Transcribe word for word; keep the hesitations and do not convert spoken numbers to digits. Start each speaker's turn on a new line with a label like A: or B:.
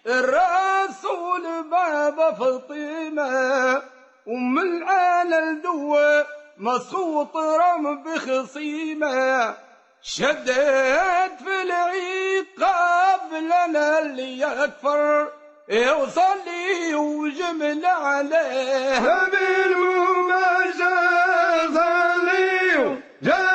A: الرسول بابا فطيمة أم العالى الدوة مسخوط رم بخصيمة شدت في العيد قبلنا اللي يكفر يوصلي وجمل عليه